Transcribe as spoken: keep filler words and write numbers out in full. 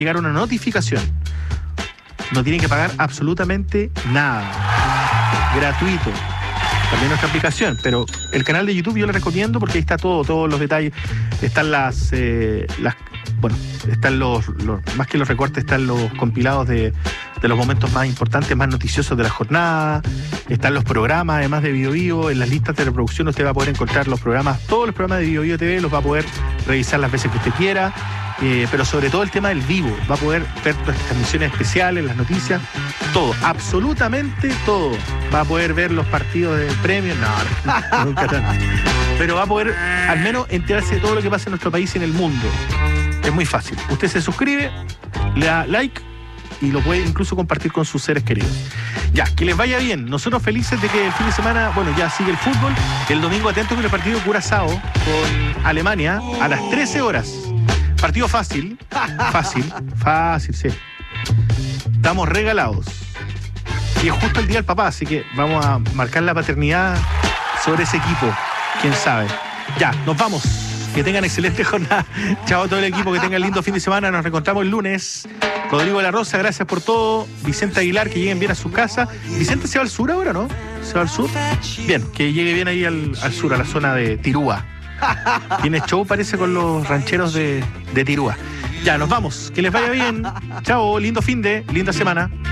llegar una notificación. No tienen que pagar absolutamente nada. Gratuito. También nuestra aplicación, pero el canal de YouTube yo le recomiendo porque ahí está todo, todos los detalles. Están las, eh, las bueno, están los, los, más que los recortes, están los compilados de, de los momentos más importantes, más noticiosos de la jornada. Están los programas, además de Bio Bio. En las listas de reproducción usted va a poder encontrar los programas, todos los programas de Bio Bio T V, los va a poder revisar las veces que usted quiera. Eh, pero sobre todo el tema del vivo, va a poder ver las transmisiones especiales, las noticias, todo, absolutamente todo. Va a poder ver los partidos del premio, no, nunca tanto. Pero va a poder al menos enterarse de todo lo que pasa en nuestro país y en el mundo. Es muy fácil. Usted se suscribe, le da like y lo puede incluso compartir con sus seres queridos. Ya, que les vaya bien. Nosotros felices de que el fin de semana, bueno, ya sigue el fútbol. El domingo atento con el partido Curazao con Alemania a las trece horas. Partido fácil, fácil, fácil, sí. Estamos regalados. Y es justo el día del papá, así que vamos a marcar la paternidad sobre ese equipo. Quién sabe. Ya, nos vamos. Que tengan excelente jornada. Chao a todo el equipo, que tengan lindo fin de semana. Nos reencontramos el lunes. Rodrigo de la Rosa, gracias por todo. Vicente Aguilar, que lleguen bien a su casa. Vicente se va al sur ahora, ¿no? ¿Se va al sur? Bien, que llegue bien ahí al, al sur, a la zona de Tirúa. Tiene show, parece, con los rancheros de, de Tirúa. Ya, nos vamos. Que les vaya bien. Chao, lindo fin de, linda semana.